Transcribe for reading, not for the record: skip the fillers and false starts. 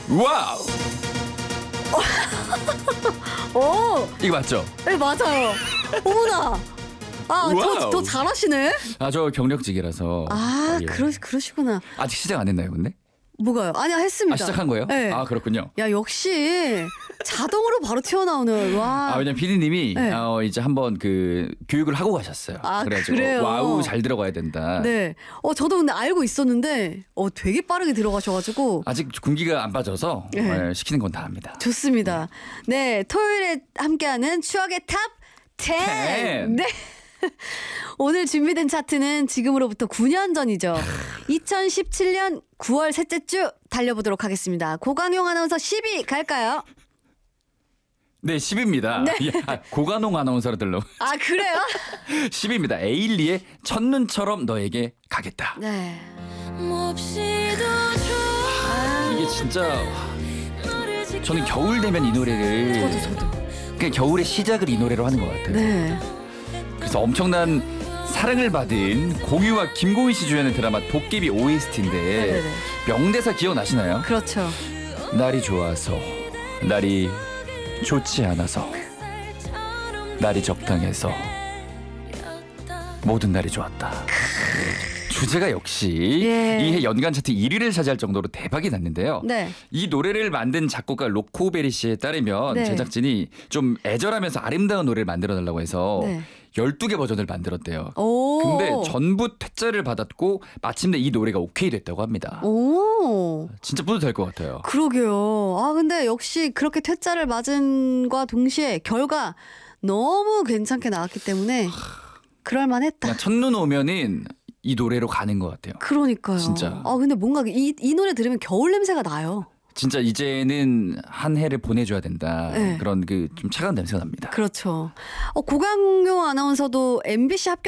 와우. 오, 이거 맞죠? 네 맞아요. 어머나. 아, 와우. 더 잘하시네. 아, 저 경력직이라서. 아, 예. 그러시구나. 아직 시작 안 했나요, 근데? 뭐가요? 아니야, 했습니다. 아, 시작한 거예요? 네. 아, 그렇군요. 야, 역시 자동으로 바로 튀어나오는. 와. 왜냐면 PD님이 네. 이제 한번 그 교육을 하고 가셨어요. 아, 그래가지고 그래요? 와우 잘 들어가야 된다. 네. 저도 근데 알고 있었는데 되게 빠르게 들어가셔가지고. 아직 군기가 안 빠져서 네. 시키는 건 다 합니다. 좋습니다. 네, 토요일에 함께하는 추억의 탑 10. 10. 네. 오늘 준비된 차트는 지금으로부터 9년 전이죠. 2017년 9월 셋째 주 달려보도록 하겠습니다. 고강용 아나운서 10위 갈까요? 네, 10입니다. 네. 고관홍 아나운서로 들러. 아, 그래요? 10입니다. 에일리의 첫눈처럼 너에게 가겠다. 네. 이게 진짜 저는 겨울 되면 이 노래를 저도. 그냥 겨울의 시작을 이 노래로 하는 것 같아요. 네. 그래서 엄청난 사랑을 받은 공유와 김고은 씨 주연의 드라마 도깨비 OST인데 네네네. 명대사 기억나시나요? 그렇죠. 날이 좋아서, 날이 좋지 않아서, 날이 적당해서 모든 날이 좋았다. 주제가 역시 예. 이해 연간 차트 1위를 차지할 정도로 대박이 났는데요. 네. 이 노래를 만든 작곡가 로코베리 씨에 따르면 네. 제작진이 좀 애절하면서 아름다운 노래를 만들어달라고 해서 네. 12개 버전을 만들었대요. 오. 근데 전부 퇴짜를 받았고 마침내 이 노래가 오케이 됐다고 합니다. 오. 진짜 뿌듯할 것 같아요. 그러게요. 아, 근데 역시 그렇게 퇴짜를 맞은과 동시에 결과 너무 괜찮게 나왔기 때문에 그럴만했다. 그냥 첫눈 오면은 이 노래로 가는 것 같아요. 그러니까요. 진짜. 근데 뭔가 이 노래 들으면 겨울 냄새가 나요. 진짜 이제는 한 해를 보내줘야 된다. 네. 그런 그 좀 차가운 냄새가 납니다. 그렇죠. 고강용 아나운서도 MBC 합격